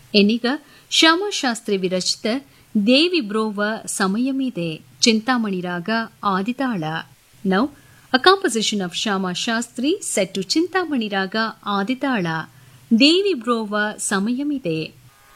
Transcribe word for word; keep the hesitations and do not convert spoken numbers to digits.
ಎನ್ನೀಗ ಶ್ಯಾಮಶಾಸ್ತ್ರಿ ವಿರಚಿತ ದೇವಿ ಬ್ರೋವ ಸಮಯಮಿದೆ ಚಿಂತಾಮಣಿ ರಾಗ ಆದಿತಾಳ. Now a composition of Shyama Shastri set to Chintamani Raga Aditala, Devi Brova Samayamide.